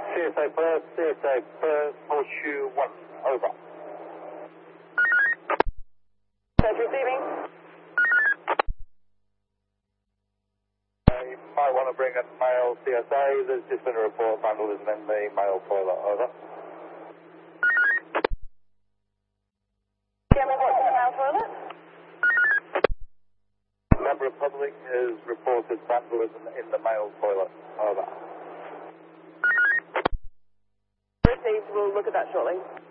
CSA Perth, Horseshoe 1, over. That's receiving. You might want to bring a male CSA. There's just been a report of vandalism in the male toilet, over. Can we watch the male toilet? Member of public has reported vandalism in the male toilet, over. Received. We'll look at that shortly.